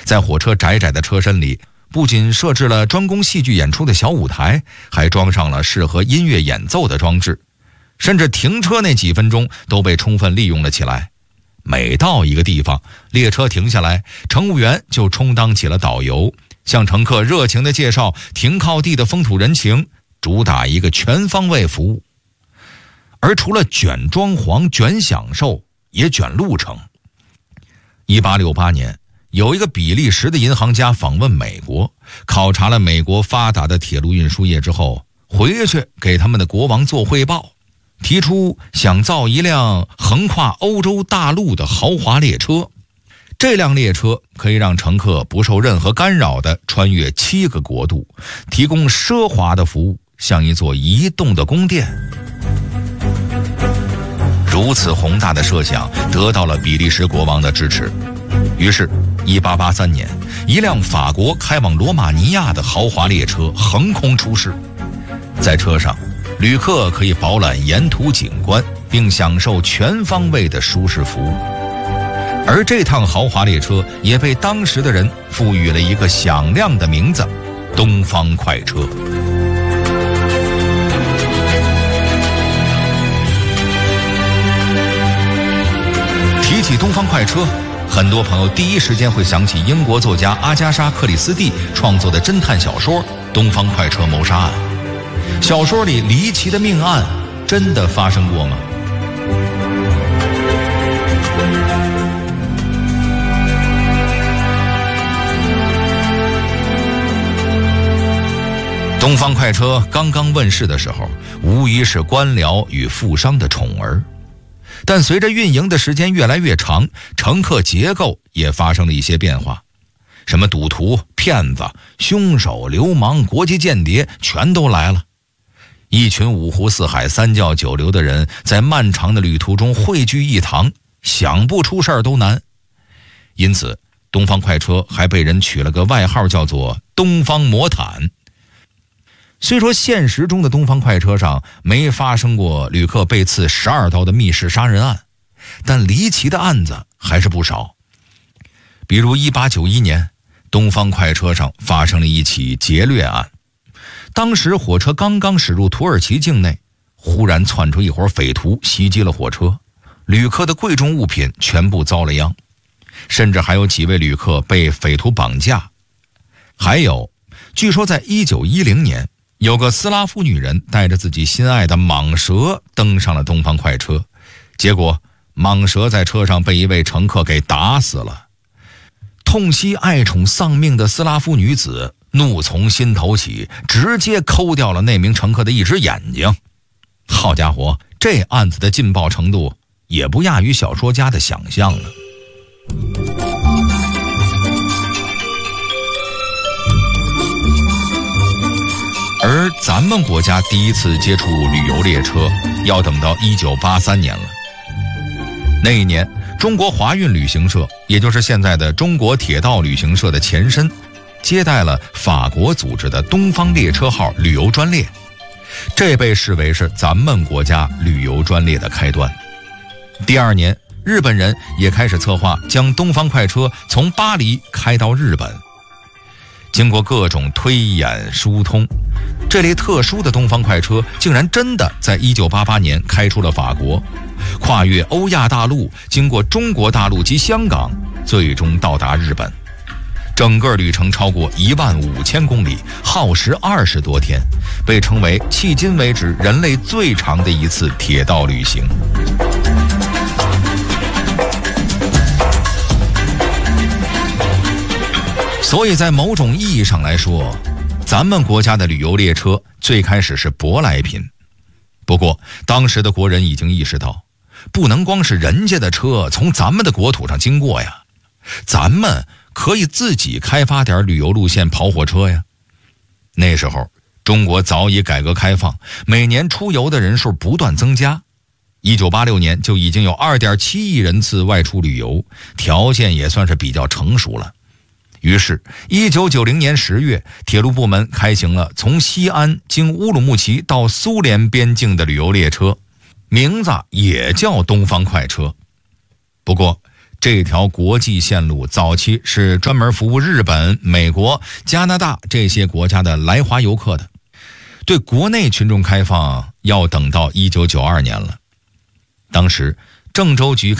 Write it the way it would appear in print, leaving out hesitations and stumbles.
在火车窄窄的车身里，不仅设置了专供戏剧演出的小舞台，还装上了适合音乐演奏的装置，甚至停车那几分钟都被充分利用了起来。每到一个地方，列车停下来，乘务员就充当起了导游，向乘客热情地介绍停靠地的风土人情，主打一个全方位服务。而除了卷装潢、卷享受，也卷路程。1868年，有一个比利时的银行家访问美国，考察了美国发达的铁路运输业之后，回去给他们的国王做汇报，提出想造一辆横跨欧洲大陆的豪华列车。这辆列车可以让乘客不受任何干扰地穿越7个国度，提供奢华的服务，像一座移动的宫殿。如此宏大的设想得到了比利时国王的支持，于是1883年，一辆法国开往罗马尼亚的豪华列车横空出世。在车上，旅客可以饱览沿途景观，并享受全方位的舒适服务。而这趟豪华列车也被当时的人赋予了一个响亮的名字——东方快车。提起东方快车，很多朋友第一时间会想起英国作家阿加莎·克里斯蒂创作的侦探小说《东方快车谋杀案》。小说里离奇的命案真的发生过吗？东方快车刚刚问世的时候，无疑是官僚与富商的宠儿。但随着运营的时间越来越长，乘客结构也发生了一些变化。什么赌徒、骗子、凶手、流氓、国际间谍全都来了。一群五湖四海、三教九流的人在漫长的旅途中汇聚一堂，想不出事儿都难。因此，东方快车还被人取了个外号，叫做东方魔毯。虽说现实中的东方快车上没发生过旅客被刺12刀的密室杀人案，但离奇的案子还是不少。比如1891年，东方快车上发生了一起劫掠案。当时火车刚刚驶入土耳其境内，忽然窜出一伙匪徒袭击了火车，旅客的贵重物品全部遭了殃，甚至还有几位旅客被匪徒绑架。还有，据说在1910年，有个斯拉夫女人带着自己心爱的蟒蛇登上了东方快车，结果蟒蛇在车上被一位乘客给打死了。痛惜爱宠丧命的斯拉夫女子怒从心头起，直接抠掉了那名乘客的一只眼睛。好家伙，这案子的劲爆程度也不亚于小说家的想象了。而咱们国家第一次接触旅游列车要等到1983年了。那一年，中国华运旅行社，也就是现在的中国铁道旅行社的前身，接待了法国组织的东方列车号旅游专列，这被视为是咱们国家旅游专列的开端。第二年，日本人也开始策划将东方快车从巴黎开到日本。经过各种推演疏通，这类特殊的东方快车竟然真的在1988年开出了法国，跨越欧亚大陆，经过中国大陆及香港，最终到达日本。整个旅程超过15000公里，耗时20多天，被称为迄今为止人类最长的一次铁道旅行。所以在某种意义上来说，咱们国家的旅游列车最开始是舶来品。不过当时的国人已经意识到，不能光是人家的车从咱们的国土上经过呀，咱们可以自己开发点旅游路线跑火车呀。那时候中国早已改革开放，每年出游的人数不断增加。1986年就已经有2.7亿人次外出旅游，条件也算是比较成熟了。于是1990年10月，铁路部门开行了从西安经乌鲁木齐到苏联边境的旅游列车，名字也叫东方快车。不过这条国际线路早期是专门服务日本、美国、加拿大这些国家的来华游客的，对国内群众开放要等到1992年了。当时郑州局